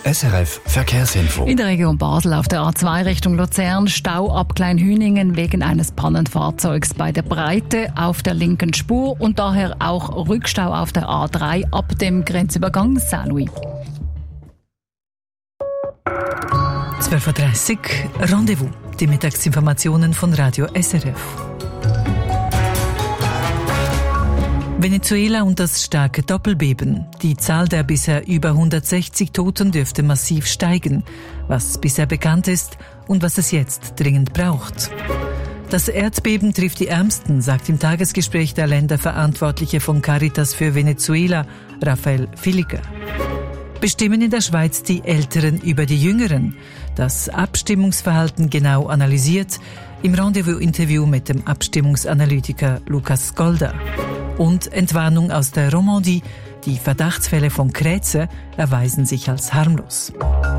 SRF Verkehrsinfo. In der Region Basel auf der A2 Richtung Luzern Stau ab Kleinhüningen wegen eines Pannenfahrzeugs bei der Breite auf der linken Spur und daher auch Rückstau auf der A3 ab dem Grenzübergang Saint-Louis. 12.30 Uhr, Rendezvous, die Mittagsinformationen von Radio SRF. Venezuela und das starke Doppelbeben. Die Zahl der bisher über 160 Toten dürfte massiv steigen, was bisher bekannt ist und was es jetzt dringend braucht. Das Erdbeben trifft die Ärmsten, sagt im Tagesgespräch der Länderverantwortliche von Caritas für Venezuela, Rafael Filiger. Bestimmen in der Schweiz die Älteren über die Jüngeren. Das Abstimmungsverhalten genau analysiert im Rendezvous-Interview mit dem Abstimmungsanalytiker Lukas Golda. Und Entwarnung aus der Romandie. Die Verdachtsfälle von Krätze erweisen sich als harmlos.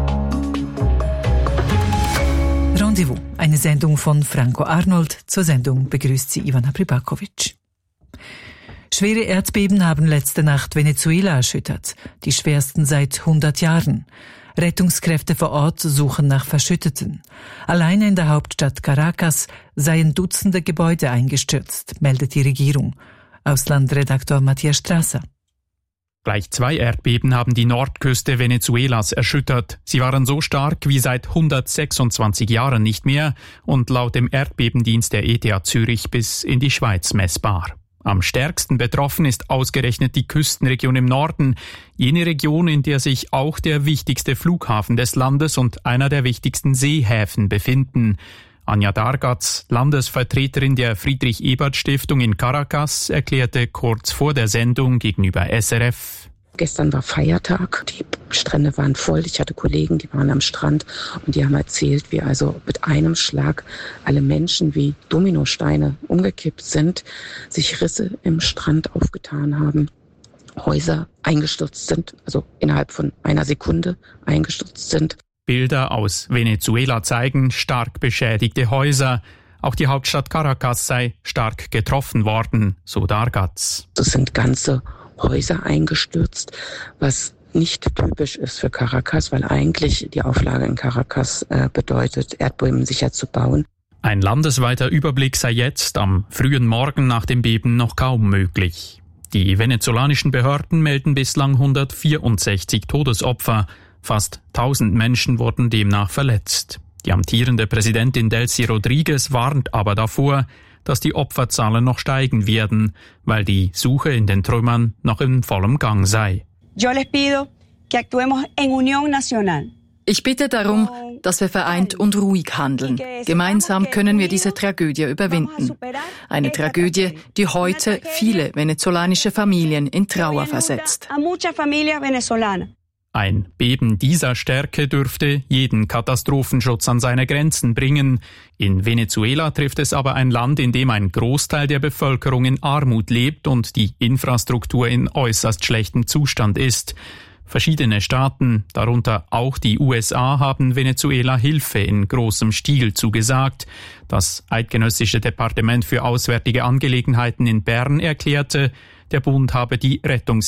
Rendezvous, eine Sendung von Franco Arnold. Zur Sendung begrüßt sie Ivana Pribakovic. Schwere Erdbeben haben letzte Nacht Venezuela erschüttert, die schwersten seit 100 Jahren. Rettungskräfte vor Ort suchen nach Verschütteten. Alleine in der Hauptstadt Caracas seien Dutzende Gebäude eingestürzt, meldet die Regierung. Auslandredaktor Matthias Strasser. Gleich 2 Erdbeben haben die Nordküste Venezuelas erschüttert. Sie waren so stark wie seit 126 Jahren nicht mehr und laut dem Erdbebendienst der ETH Zürich bis in die Schweiz messbar. Am stärksten betroffen ist ausgerechnet die Küstenregion im Norden, jene Region, in der sich auch der wichtigste Flughafen des Landes und einer der wichtigsten Seehäfen befinden. Anja Dargatz, Landesvertreterin der Friedrich-Ebert-Stiftung in Caracas, erklärte kurz vor der Sendung gegenüber SRF: Gestern war Feiertag, die Strände waren voll, ich hatte Kollegen, die waren am Strand und die haben erzählt, wie also mit einem Schlag alle Menschen wie Dominosteine umgekippt sind, sich Risse im Strand aufgetan haben, Häuser eingestürzt sind, also innerhalb von einer Sekunde eingestürzt sind. Bilder aus Venezuela zeigen stark beschädigte Häuser. Auch die Hauptstadt Caracas sei stark getroffen worden, so Dargatz. Es sind ganze Häuser eingestürzt, was nicht typisch ist für Caracas, weil eigentlich die Auflage in Caracas bedeutet, Erdbeben sicher zu bauen. Ein landesweiter Überblick sei jetzt am frühen Morgen nach dem Beben noch kaum möglich. Die venezolanischen Behörden melden bislang 164 Todesopfer. Fast 1000 Menschen wurden demnach verletzt. Die amtierende Präsidentin Delcy Rodriguez warnt aber davor, dass die Opferzahlen noch steigen werden, weil die Suche in den Trümmern noch in vollem Gang sei. Ich bitte darum, dass wir vereint und ruhig handeln. Gemeinsam können wir diese Tragödie überwinden. Eine Tragödie, die heute viele venezolanische Familien in Trauer versetzt. Ein Beben dieser Stärke dürfte jeden Katastrophenschutz an seine Grenzen bringen. In Venezuela trifft es aber ein Land, in dem ein Großteil der Bevölkerung in Armut lebt und die Infrastruktur in äußerst schlechtem Zustand ist. Verschiedene Staaten, darunter auch die USA, haben Venezuela Hilfe in großem Stil zugesagt. Das Eidgenössische Departement für Auswärtige Angelegenheiten in Bern erklärte, der Bund habe die Rettungskräfte